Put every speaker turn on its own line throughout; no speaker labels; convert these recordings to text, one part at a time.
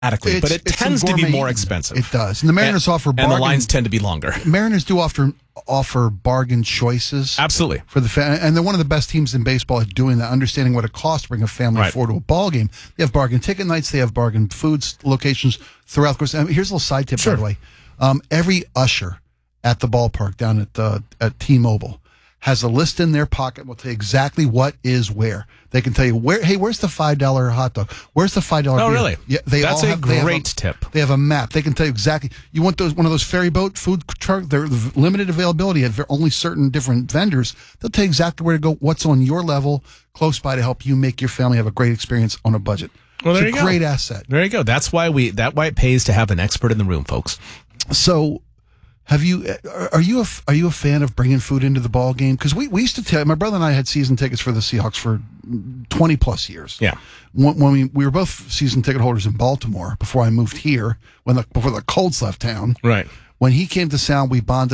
adequately, but it tends to be more expensive.
It does. And the Mariners offer bargain.
And the lines tend to be longer.
Mariners do offer bargain choices.
Absolutely.
For the fan. And they're one of the best teams in baseball at doing that, understanding what it costs to bring a family of four to a ball game. They have bargain ticket nights. They have bargain foods locations throughout the course. And here's a little side tip, by the way. Every usher at the ballpark down at T-Mobile has a list in their pocket. Will tell you exactly what is where. They can tell you where's the $5 hot dog? Where's the $5 beer?
Oh, really?
Yeah,
that's a great tip.
They have a map. They can tell you exactly. You want one of those ferry boat food truck? They're limited availability at only certain different vendors. They'll tell you exactly where to go, what's on your level, close by to help you make your family have a great experience on a budget.
Well, there
it's
you
a
go.
Great asset.
There you go. That's why it pays to have an expert in the room, folks.
So, are you a fan of bringing food into the ball game? Because we used to tell, my brother and I had season tickets for the Seahawks for 20 plus years.
Yeah.
When we were both season ticket holders in Baltimore before I moved here, before the Colts left town.
Right.
When he came to town, we bonded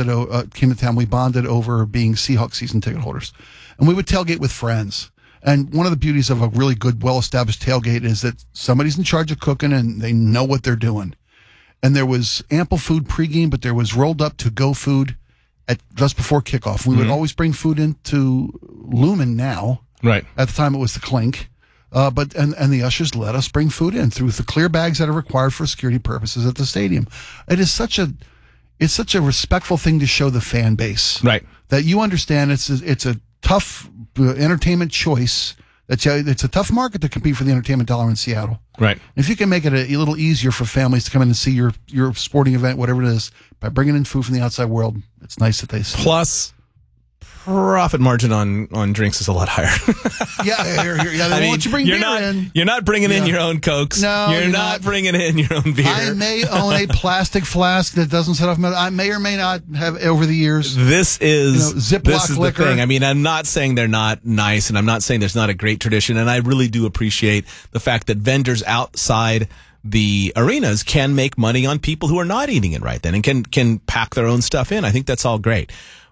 over being Seahawks season ticket holders, and we would tailgate with friends. And one of the beauties of a really good, well-established tailgate is that somebody's in charge of cooking and they know what they're doing. And there was ample food pregame, but there was rolled up to-go food just before kickoff. We would always bring food into Lumen now.
Right.
At the time, it was the Clink. But the ushers let us bring food in through the clear bags that are required for security purposes at the stadium. It's such a respectful thing to show the fan base.
Right.
That you understand it's a tough entertainment choice. It's a tough market to compete for the entertainment dollar in Seattle.
Right.
If you can make it a little easier for families to come in and see your sporting event, whatever it is, by bringing in food from the outside world, it's nice that they see.
Plus, profit margin on drinks is a lot higher.
They won't you bring beer in.
You're not bringing in your own Cokes.
No,
you're not bringing in your own beer.
I may own a plastic flask that doesn't set off. I may or may not have over the years.
This is
Ziploc liquor.
The thing. I mean, I'm not saying they're not nice, and I'm not saying there's not a great tradition, and I really do appreciate the fact that vendors outside the arenas can make money on people who are not eating it right then and can pack their own stuff in. I think that's all great.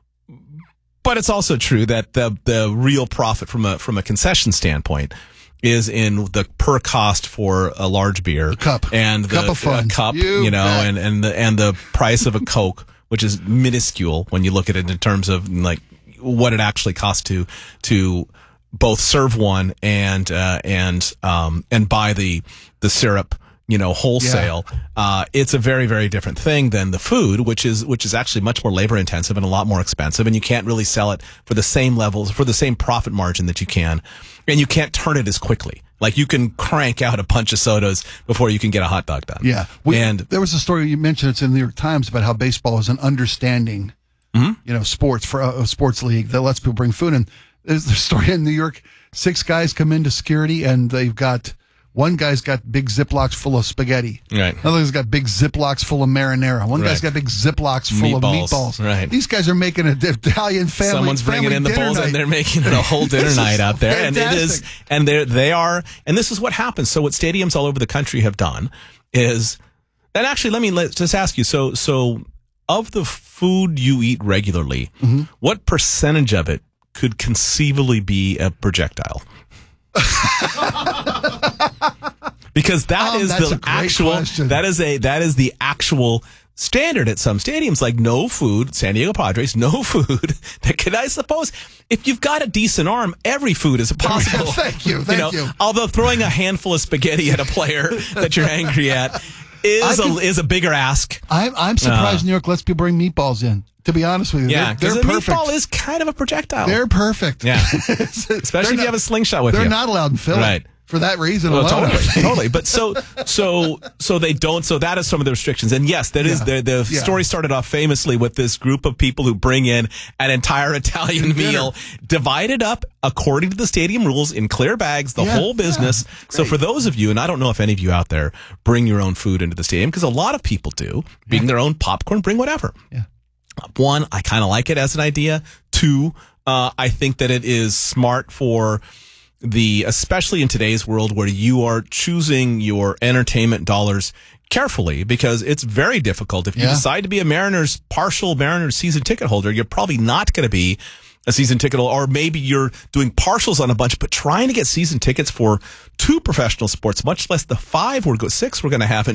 But it's also true that the real profit from a concession standpoint is in the per cost for a large beer
cup
and the
cup of fun.
Cup, and the price of a Coke, which is minuscule when you look at it in terms of like what it actually costs to both serve one and buy the syrup, wholesale. Yeah. It's a very, very different thing than the food, which is actually much more labor intensive and a lot more expensive. And you can't really sell it for the same levels, for the same profit margin that you can. And you can't turn it as quickly. Like you can crank out a bunch of sodas before you can get a hot dog done.
Yeah. There was a story you mentioned, it's in the New York Times, about how baseball is an understanding, sports for a sports league that lets people bring food in. There's a story in New York, 6 guys come into security and they've got, one guy's got big Ziplocs full of spaghetti. Right. Another guy's got big Ziplocs full of marinara. One guy's got big Ziplocs full of meatballs. Right. These guys are making an Italian family.
Someone's bringing in the bowls and they're making it a whole dinner night out there. Fantastic. And they are, and this is what happens. So what stadiums all over the country have done is, and actually let's just ask you, so of the food you eat regularly, what percentage of it could conceivably be a projectile? Because that is the actual question. That is the actual standard at some stadiums. Like no food, San Diego Padres, no food. I suppose if you've got a decent arm, every food is possible.
Thank you.
Although throwing a handful of spaghetti at a player that you're angry at is a bigger ask.
I'm surprised New York lets people bring meatballs in. To be honest with you,
yeah,
they're
perfect.
Meatball
is kind of a projectile.
They're perfect.
Yeah, especially if you have a slingshot with you.
They're not allowed in Philly.
Right.
For that reason alone.
Totally. But so they don't. So that is some of the restrictions. And yes, that is the story started off famously with this group of people who bring in an entire Italian meal, divided up according to the stadium rules in clear bags, the whole business. So for those of you, and I don't know if any of you out there bring your own food into the stadium, because a lot of people do, bring their own popcorn, bring whatever. Yeah. One, I kind of like it as an idea. Two, I think that it is smart for especially in today's world where you are choosing your entertainment dollars carefully, because it's very difficult. If you decide to be a partial Mariners season ticket holder, you're probably not going to be a season ticket, or maybe you're doing partials on a bunch, but trying to get season tickets for 2 professional sports, much less the 5 or 6 we're going to have